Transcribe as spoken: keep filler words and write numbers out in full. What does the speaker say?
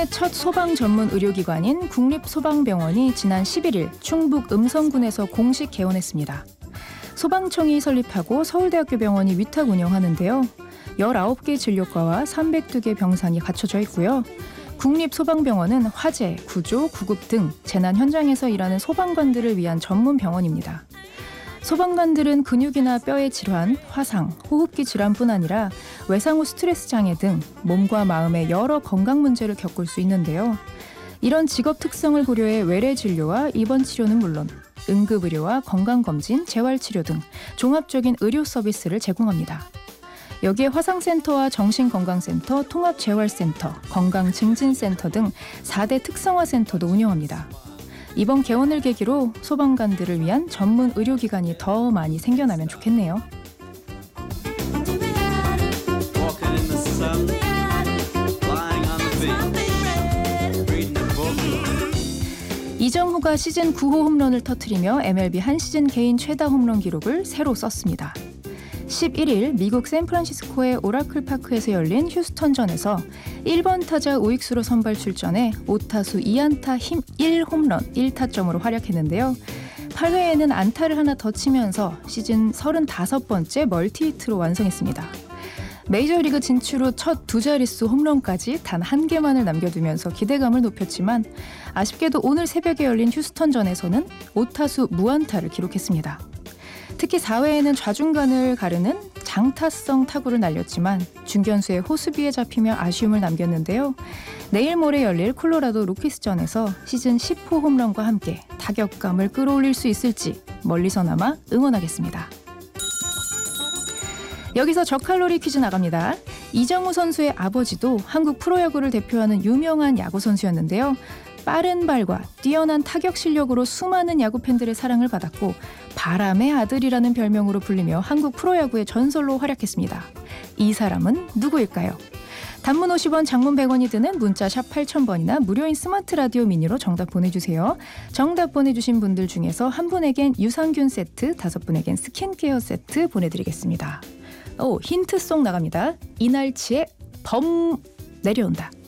국내 첫 소방 전문 의료기관인 국립소방병원이 지난 십일일 충북 음성군에서 공식 개원했습니다. 소방청이 설립하고 서울대학교 병원이 위탁 운영하는데요. 열아홉 개 진료과와 삼백이 개 병상이 갖춰져 있고요. 국립소방병원은 화재, 구조, 구급 등 재난 현장에서 일하는 소방관들을 위한 전문 병원입니다. 소방관들은 근육이나 뼈의 질환, 화상, 호흡기 질환뿐 아니라 외상 후 스트레스 장애 등 몸과 마음의 여러 건강 문제를 겪을 수 있는데요. 이런 직업 특성을 고려해 외래 진료와 입원 치료는 물론 응급의료와 건강검진, 재활치료 등 종합적인 의료 서비스를 제공합니다. 여기에 화상센터와 정신건강센터, 통합재활센터, 건강증진센터 등 사 대 특성화센터도 운영합니다. 이번 개원을 계기로 소방관들을 위한 전문 의료기관이 더 많이 생겨나면 좋겠네요. 이정후가 시즌 구 호 홈런을 터뜨리며 엠엘비 한 시즌 개인 최다 홈런 기록을 새로 썼습니다. 십일일 미국 샌프란시스코의 오라클 파크에서 열린 휴스턴전에서 일 번 타자 우익수로 선발 출전해 오 타수 이 안타 일 홈런 일 타점으로 활약했는데요. 팔 회에는 안타를 하나 더 치면서 시즌 서른다섯 번째 멀티히트로 완성했습니다. 메이저리그 진출 후 첫 두 자릿수 홈런까지 단 한 개만을 남겨두면서 기대감을 높였지만 아쉽게도 오늘 새벽에 열린 휴스턴전에서는 오 타수 무안타를 기록했습니다. 특히 사 회에는 좌중간을 가르는 장타성 타구를 날렸지만 중견수의 호수비에 잡히며 아쉬움을 남겼는데요. 내일 모레 열릴 콜로라도 로키스전에서 시즌 십 호 홈런과 함께 타격감을 끌어올릴 수 있을지 멀리서나마 응원하겠습니다. 여기서 저칼로리 퀴즈 나갑니다. 이정후 선수의 아버지도 한국 프로야구를 대표하는 유명한 야구 선수였는데요. 빠른 발과 뛰어난 타격 실력으로 수많은 야구 팬들의 사랑을 받았고 바람의 아들이라는 별명으로 불리며 한국 프로야구의 전설로 활약했습니다. 이 사람은 누구일까요? 단문 오십 원, 장문 백 원이 드는 문자 샵 팔천 번이나 무료인 스마트 라디오 미니로 정답 보내주세요. 정답 보내주신 분들 중에서 한 분에겐 유산균 세트, 다섯 분에겐 스킨케어 세트 보내드리겠습니다. 오, 힌트송 나갑니다. 이날치의 범 내려온다.